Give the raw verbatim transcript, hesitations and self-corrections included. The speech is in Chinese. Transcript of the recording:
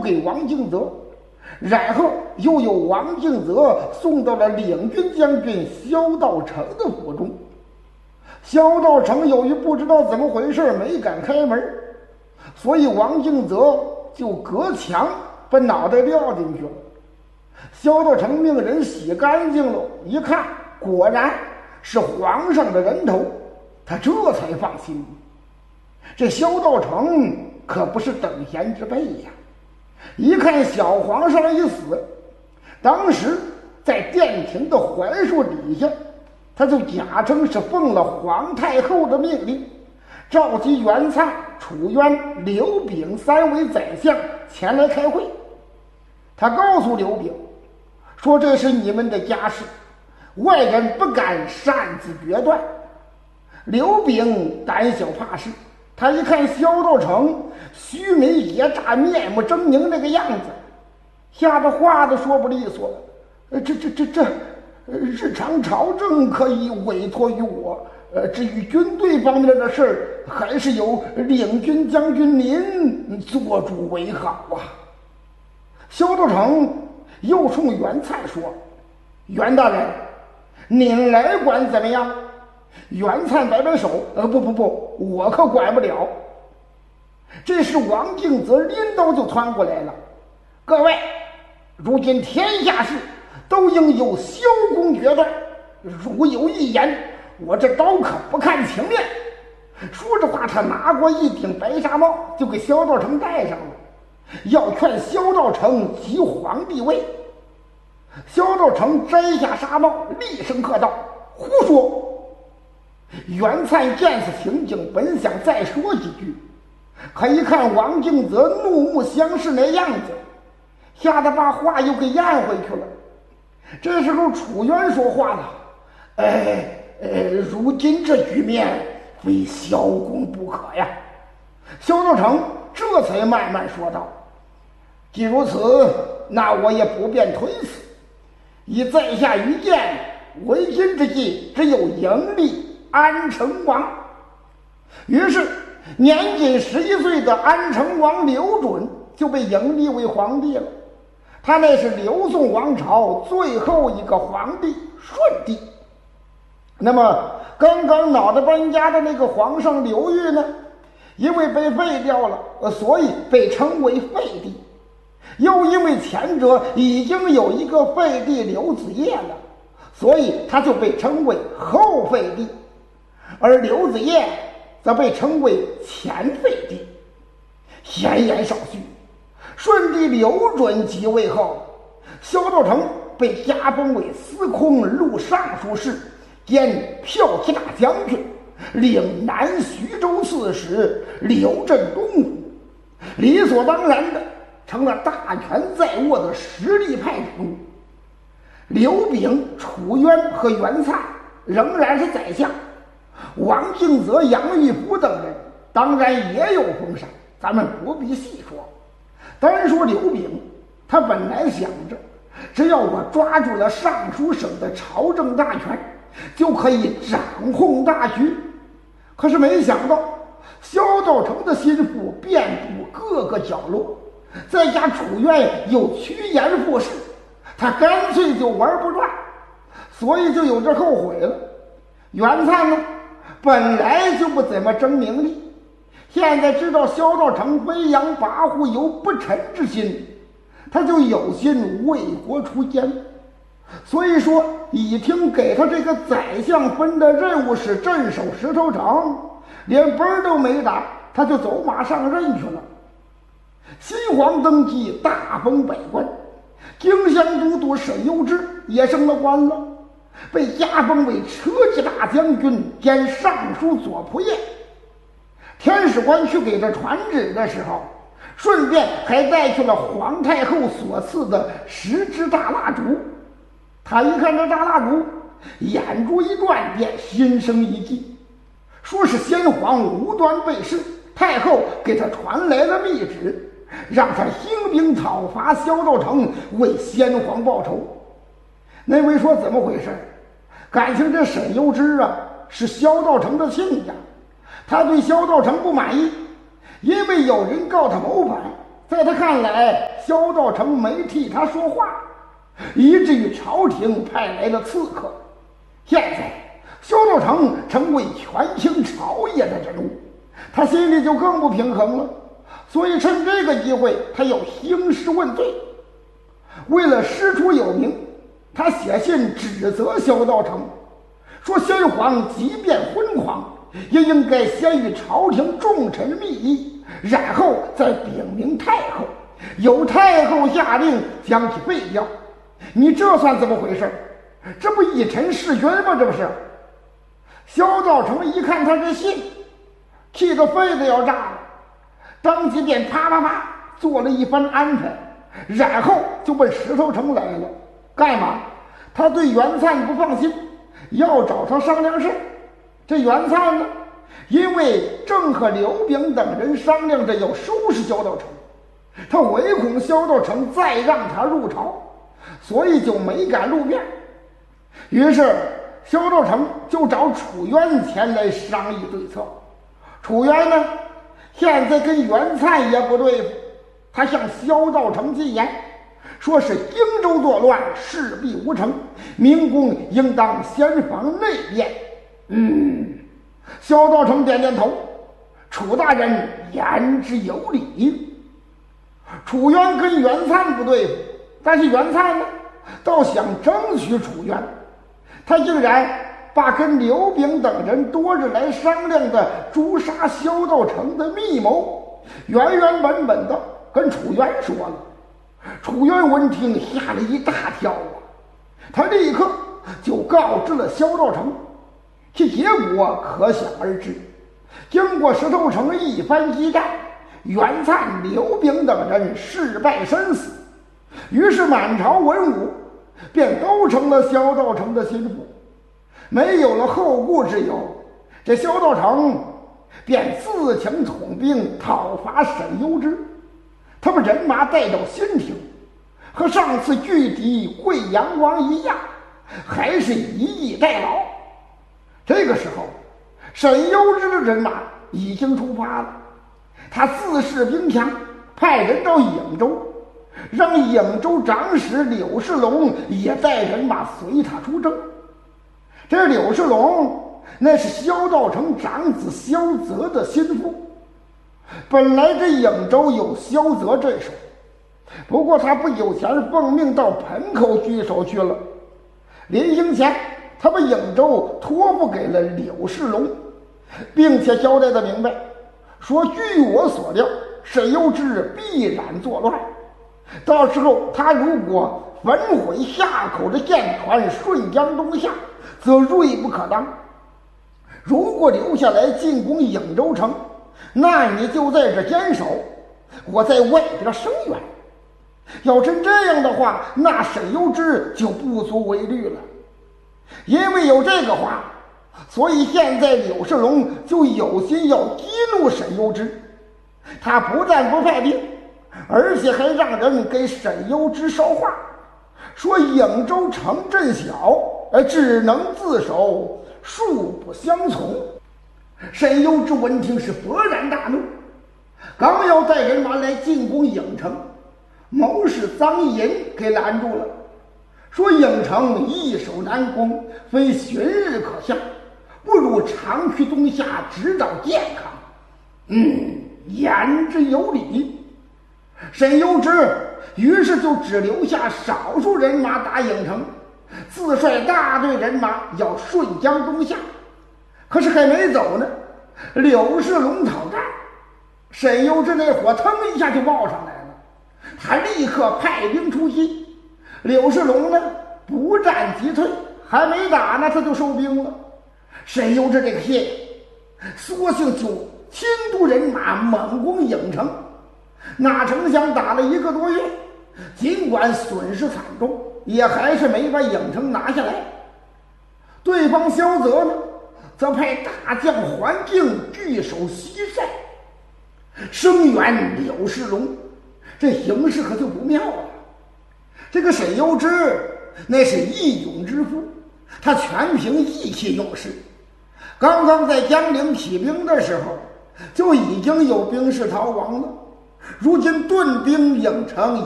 给王敬泽，然后又由王敬泽送到了领军将军萧道成的府中。萧道成由于不知道怎么回事，没敢开门，所以王敬泽就隔墙把脑袋撂进去了。萧道成命人洗干净了，一看果然是皇上的人头，他这才放心。这萧道成可不是等闲之辈呀！一看小皇上一死，当时在殿庭的槐树底下，他就假称是奉了皇太后的命令，召集袁粲、楚渊、刘炳三位宰相前来开会。他告诉刘炳说：“这是你们的家事，外人不敢擅自决断。”刘炳胆小怕事，他一看萧道成须眉野炸、面目狰狞那个样子，吓得话都说不利索了。呃，这这这这，日常朝政可以委托于我，呃，至于军队方面的事儿，还是由领军将军您做主为好啊。萧道成又冲袁粲说：“袁大人，您来管怎么样？”袁粲摆摆手：“呃，不不不，我可管不了。”这时王敬泽拎刀就窜过来了：“各位，如今天下事都应由萧公决断，如有一言，我这刀可不看情面。”说着话，他拿过一顶白纱帽，就给萧道成戴上了，要劝萧道成即皇帝位。萧道成摘下纱帽，厉声喝道：“胡说！”袁粲见此情景，本想再说几句，可一看王敬泽怒目相视那样子，吓得把话又给咽回去了。这时候楚渊说话了：“哎呃，如今这局面非萧公不可呀。”萧道成这才慢慢说道：“既如此，那我也不便推辞。以在下愚见，为今之计，只有迎立安成王。”于是年仅十一岁的安成王刘准就被迎立为皇帝了。他那是刘宋王朝最后一个皇帝顺帝。那么刚刚脑袋搬家的那个皇上刘裕呢，因为被废掉了，所以被称为废帝。又因为前者已经有一个废帝刘子业了，所以他就被称为后废帝，而刘子业则被称为前废帝。闲言少叙，顺帝刘准即位后，萧道成被加封为司空录尚书事兼骠骑大将军，领南徐州刺史，刘镇东吴，理所当然的成了大权在握的实力派人物。刘炳、楚渊和袁粲仍然是宰相，王敬泽、杨玉福等人当然也有封赏，咱们不必细说。单说刘炳，他本来想着，只要我抓住了尚书省的朝政大权，就可以掌控大局。可是没想到萧道成的心腹遍布各个角落，再加楚渊有趋炎附势，他干脆就玩不转，所以就有这后悔了。袁粲呢，本来就不怎么争名利，现在知道萧道成飞扬跋扈有不臣之心，他就有心为国除奸。所以说已经给他这个宰相分的任务是镇守石头城，连奔儿都没打，他就走马上任去了。新皇登基，大封百官，京乡都督沈攸之也升了官了，被加封为车骑大将军兼尚书左仆射。天使官去给他传旨的时候，顺便还带去了皇太后所赐的十支大蜡烛。他一看这大蜡烛，眼珠一转，便心生一计，说是先皇无端被弑，太后给他传来了密旨，让他兴兵讨伐萧道成，为先皇报仇。那位说怎么回事？感情这沈攸之啊是萧道成的亲家，他对萧道成不满意，因为有人告他谋反， 在他看来，萧道成没替他说话，以至于朝廷派来了刺客。现在萧道成成为权倾朝野的人物，他心里就更不平衡了。所以趁这个机会，他要兴师问罪。为了师出有名，他写信指责萧道成，说先皇即便昏狂，也应该先与朝廷重臣密议，然后再禀明太后，由太后下令将其废掉。你这算怎么回事？这不以臣弑君吗？这不是？萧道成一看他这信，气得肺子要炸了，当即便啪啪啪做了一番安排，然后就奔石头城来了。干嘛？他对袁灿不放心，要找他商量事。这袁灿呢，因为正和刘炳等人商量着要收拾萧道成，他唯恐萧道成再让他入朝，所以就没敢露面。于是萧道成就找楚渊前来商议对策。楚渊呢，现在跟袁灿也不对付，他向萧道成进言，说是荆州作乱，势必无成，明公应当先防内变。嗯，萧道成点点头，楚大人言之有理。楚渊跟袁灿不对付，但是袁灿呢，倒想争取楚渊，他竟然把跟刘炳等人多日来商量的诛杀萧道成的密谋，原原本本的跟楚渊说了。楚渊闻听吓了一大跳啊，他立刻就告知了萧道成，其结果可想而知。经过石头城一番激战，袁灿、刘炳等人事败身死，于是满朝文武便都成了萧道成的心腹。没有了后顾之忧，这萧道成便自请统兵讨伐沈攸之。他们人马带到新亭，和上次拒敌惠阳王一样，还是以逸待劳。这个时候，沈攸之的人马已经出发了，他自恃兵强，派人到颍州，让颍州长史柳世龙也带人马随他出征。这柳世龙那是萧道成长子萧泽的心腹，本来这颍州有萧泽镇守，不过他不久前奉命到盆口居守去了。临行前，他把颍州托付给了柳世龙，并且交代的明白，说据我所料，沈攸之必然作乱，到时候他如果焚毁夏口的舰船顺江东下，则锐不可当；如果留下来进攻颍州城，那你就在这坚守，我在外边声援。要真这样的话，那沈攸之就不足为虑了。因为有这个话，所以现在柳世龙就有心要激怒沈攸之。他不但不派兵，而且还让人给沈攸之捎话，说颍州城镇小，只能自守，恕不相从。沈攸之闻听是勃然大怒，刚要带人马来进攻颍城，谋士臧寅给拦住了，说颍城易守难攻，非旬日可下，不如长驱东下，直捣健康。嗯，言之有理。沈攸之于是就只留下少数人马打颍城，自率大队人马要顺江东下。可是还没走呢，柳世龙讨战，沈攸之那火腾一下就冒上来了，他立刻派兵出击。柳世龙呢，不战即退，还没打呢他就收兵了。沈攸之这个谢，索性就亲督人马猛攻颍城，哪成想打了一个多月，尽管损失惨重，也还是没把颍城拿下来。对方萧泽呢，则派大将桓敬据守西塞，声援柳世龙，这形势可就不妙了。这个沈攸之那是义勇之夫，他全凭义气用事。刚刚在江陵起兵的时候，就已经有兵士逃亡了。 如今顿兵应城，